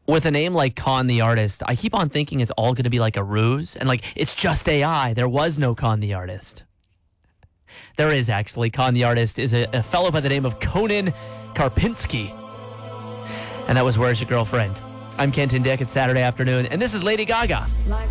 With a name like Khan the Artist, I keep on thinking it's all going to be like a ruse. And like, it's just AI. There was no Khan the Artist. There is actually. Khan the Artist is a fellow by the name of Conan Karpinski. And that was Where's Your Girlfriend? I'm Kenton Dick. It's Saturday afternoon, and this is Lady Gaga.